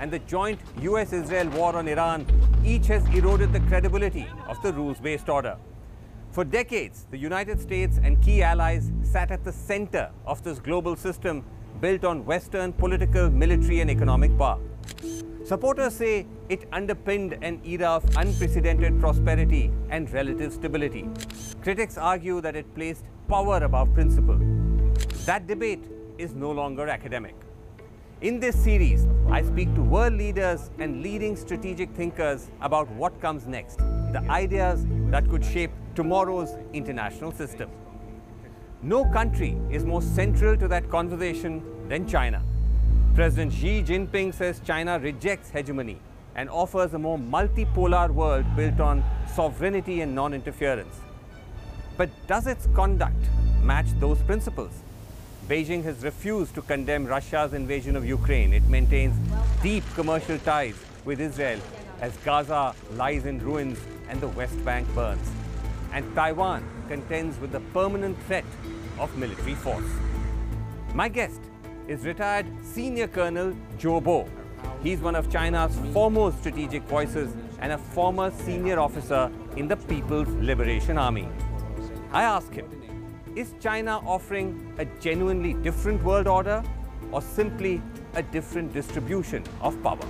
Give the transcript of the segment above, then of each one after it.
and the joint US-Israel war on Iran each has eroded the credibility of the rules-based order. For decades, the United States and key allies sat at the center of this global system built on Western political, military and economic power. Supporters say it underpinned an era of unprecedented prosperity and relative stability. Critics argue that it placed power above principle. That debate is no longer academic. In this series, I speak to world leaders and leading strategic thinkers about what comes next, the ideas that could shape tomorrow's international system. No country is more central to that conversation than China. President Xi Jinping says China rejects hegemony and offers a more multipolar world built on sovereignty and non-interference. But does its conduct match those principles? Beijing has refused to condemn Russia's invasion of Ukraine. It maintains deep commercial ties with Israel as Gaza lies in ruins and the West Bank burns. And Taiwan contends with the permanent threat of military force. My guest is retired Senior Colonel Zhou Bo. He's one of China's foremost strategic voices and a former senior officer in the People's Liberation Army. I ask him, is China offering a genuinely different world order or simply a different distribution of power?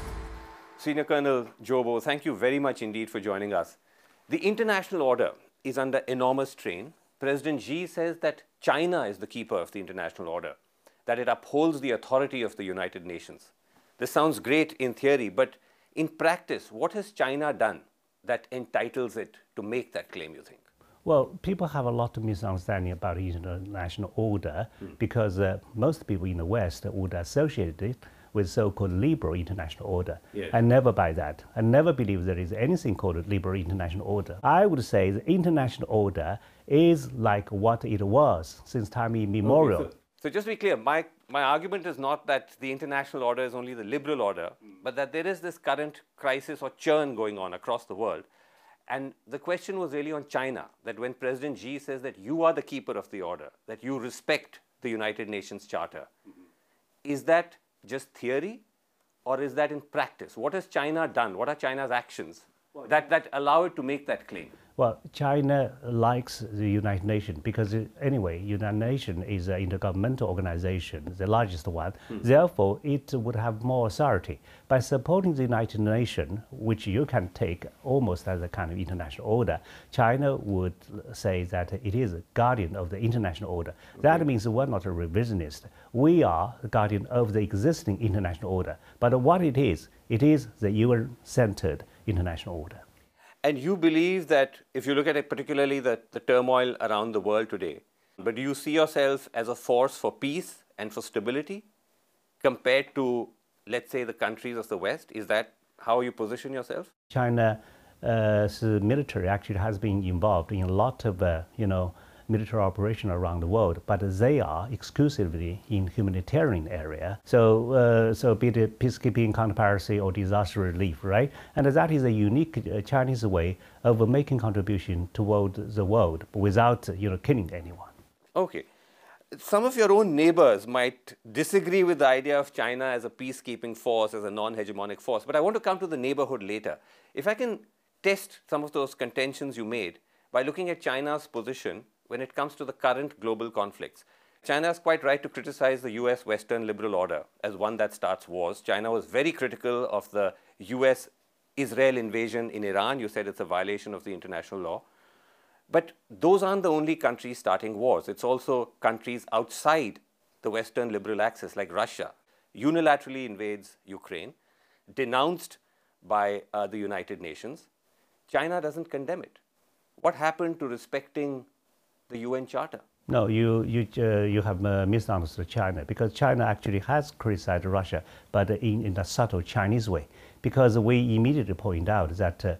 Senior Colonel Zhou Bo, thank you very much indeed for joining us. The international order is under enormous strain. President Xi says that China is the keeper of the international order, that it upholds the authority of the United Nations. This sounds great in theory, but in practice, what has China done that entitles it to make that claim, you think? Well, people have a lot of misunderstanding about international order because most people in the West would associate it with so-called liberal international order. Yes. I never buy that. I never believe there is anything called a liberal international order. I would say the international order is like what it was since time immemorial. Okay, so just to be clear, my argument is not that the international order is only the liberal order, but that there is this current crisis or churn going on across the world. And the question was really on China, that when President Xi says that you are the keeper of the order, that you respect the United Nations Charter, is that just theory or is that in practice? What has China done? What are China's actions that allow it to make that claim? Well, China likes the United Nations because anyway, United Nations is an intergovernmental organization, the largest one. Therefore, it would have more authority. By supporting the United Nations, which you can take almost as a kind of international order, China would say that it is a guardian of the international order. Okay. That means we're not a revisionist. We are the guardian of the existing international order. But what it is the UN-centered international order. And you believe that if you look at it, particularly the turmoil around the world today, but do you see yourself as a force for peace and for stability compared to, let's say, the countries of the West? Is that how you position yourself? China's military actually has been involved in a lot of, military operation around the world, but they are exclusively in humanitarian area. So be it peacekeeping, counterpiracy, or disaster relief, right? And that is a unique Chinese way of making contribution toward the world without, killing anyone. Okay. Some of your own neighbors might disagree with the idea of China as a peacekeeping force, as a non-hegemonic force, but I want to come to the neighborhood later. If I can test some of those contentions you made by looking at China's position when it comes to the current global conflicts. China is quite right to criticize the US Western liberal order as one that starts wars. China was very critical of the US-Israel invasion in Iran. You said it's a violation of the international law. But those aren't the only countries starting wars. It's also countries outside the Western liberal axis, like Russia, unilaterally invades Ukraine, denounced by the United Nations. China doesn't condemn it. What happened to respecting the UN Charter? No, you have misunderstood China, because China actually has criticized Russia, but in a subtle Chinese way, because we immediately point out that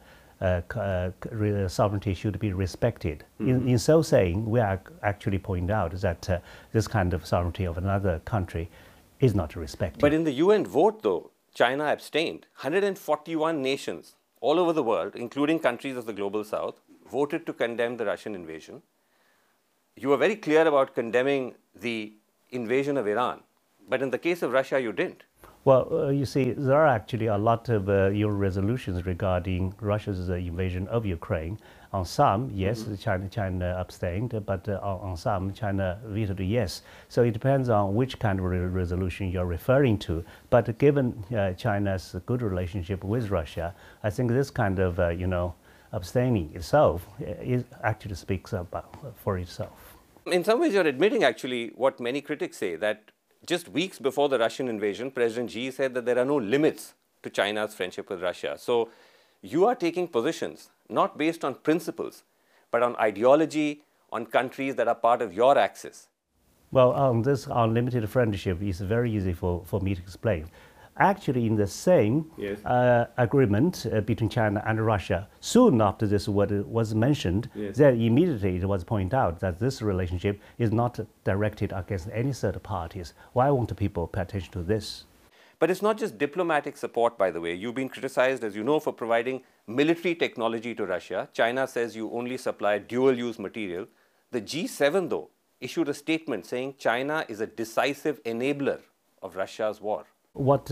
sovereignty should be respected. In so saying, we are actually pointing out that this kind of sovereignty of another country is not respected. But in the UN vote, though, China abstained. 141 nations all over the world, including countries of the global south, voted to condemn the Russian invasion. You were very clear about condemning the invasion of Iran, but in the case of Russia, you didn't. Well, you see, there are actually a lot of UN resolutions regarding Russia's invasion of Ukraine. On some, yes, China abstained, but on some, China vetoed yes. So it depends on which kind of resolution you're referring to. But given China's good relationship with Russia, I think this kind of, abstaining itself is actually speaks about for itself. In some ways, you're admitting actually what many critics say, that just weeks before the Russian invasion, President Xi said that there are no limits to China's friendship with Russia. So you are taking positions not based on principles, but on ideology, on countries that are part of your axis. Well, on this unlimited friendship, it's very easy for me to explain. Actually, in the same Yes. agreement between China and Russia, soon after this was mentioned, Yes. then immediately it was pointed out that this relationship is not directed against any third parties. Why won't people pay attention to this? But it's not just diplomatic support, by the way. You've been criticized, as you know, for providing military technology to Russia. China says you only supply dual-use material. The G7, though, issued a statement saying China is a decisive enabler of Russia's war. What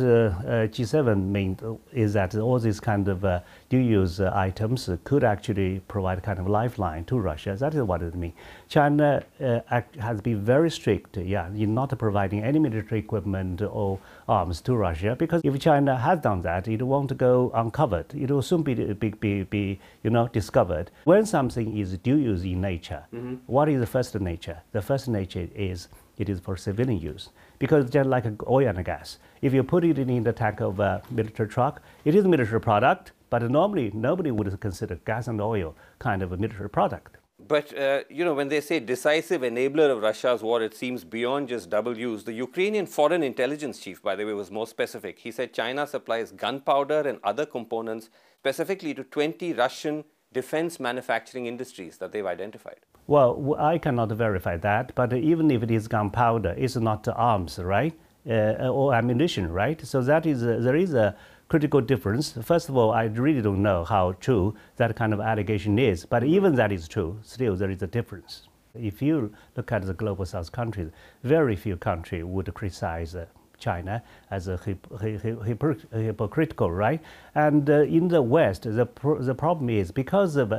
G7 means is that all these kind of dual-use items could actually provide a kind of lifeline to Russia. That is what it means. China has been very strict, in not providing any military equipment or arms to Russia, because if China has done that, it won't go uncovered. It will soon be discovered. When something is dual-use in nature, what is the first nature? The first nature is it is for civilian use, because just like oil and gas, if you put it in the tank of a military truck, it is a military product, but normally nobody would consider gas and oil kind of a military product. But, when they say decisive enabler of Russia's war, it seems beyond just double use. The Ukrainian foreign intelligence chief, by the way, was more specific. He said China supplies gunpowder and other components specifically to 20 Russian defense manufacturing industries that they've identified. Well, I cannot verify that, but even if it is gunpowder, it's not arms, right? Or ammunition, right? So there is a critical difference. First of all, I really don't know how true that kind of allegation is, but even that is true, still there is a difference. If you look at the global south countries, very few countries would criticize China as a hypocritical, right? And in the West, the problem is because of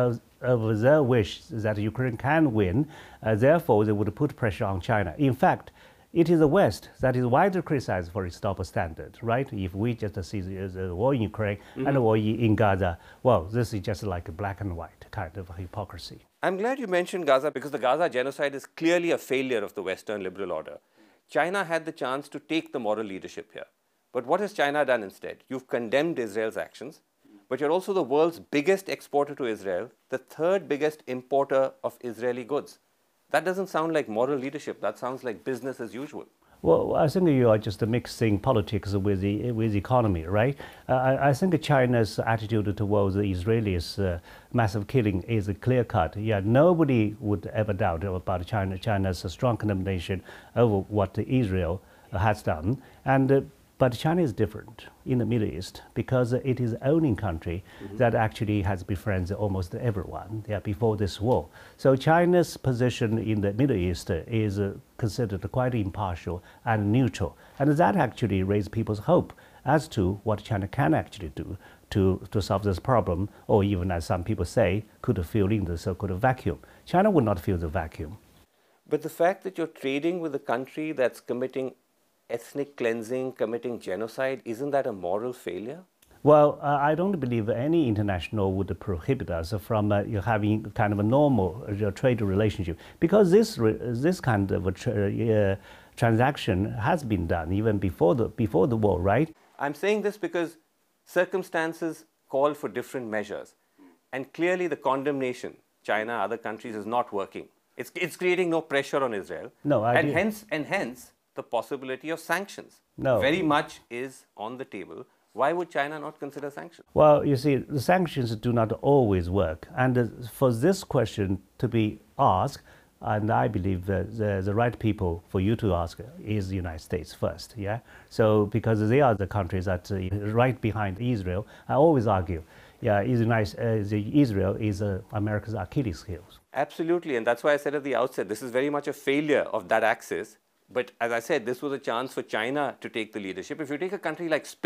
their wish that Ukraine can win, therefore they would put pressure on China. In fact, it is the West that is widely criticized for its double standard, right? If we just see the war in Ukraine and the war in Gaza, well, this is just like a black and white kind of hypocrisy. I'm glad you mentioned Gaza, because the Gaza genocide is clearly a failure of the Western liberal order. China had the chance to take the moral leadership here. But what has China done instead? You've condemned Israel's actions, but you're also the world's biggest exporter to Israel, the third biggest importer of Israeli goods. That doesn't sound like moral leadership. That sounds like business as usual. Well, I think you are just mixing politics with the economy, right? I think China's attitude towards the Israelis' massive killing is clear cut. Yeah, nobody would ever doubt about China's strong condemnation of what Israel has done. But China is different in the Middle East because it is the only country that actually has befriended almost everyone before this war. So China's position in the Middle East is considered quite impartial and neutral. And that actually raised people's hope as to what China can actually do to solve this problem, or even, as some people say, could fill in the so-called vacuum. China would not fill the vacuum. But the fact that you're trading with a country that's committing ethnic cleansing, committing genocide, isn't that a moral failure? Well, I don't believe any international would prohibit us from having kind of a normal trade relationship, because this kind of transaction has been done even before the war, right? I'm saying this because circumstances call for different measures, and clearly the condemnation, China, other countries, is not working. It's creating no pressure on Israel. No, hence the possibility of sanctions. No. Very much is on the table. Why would China not consider sanctions? Well, you see, the sanctions do not always work. And for this question to be asked, and I believe that the right people for you to ask is the United States first, yeah? So, because they are the countries that right behind Israel, I always argue, Israel is America's Achilles heel. Absolutely, and that's why I said at the outset, this is very much a failure of that axis. But as I said, this was a chance for China to take the leadership. If you take a country like Spain,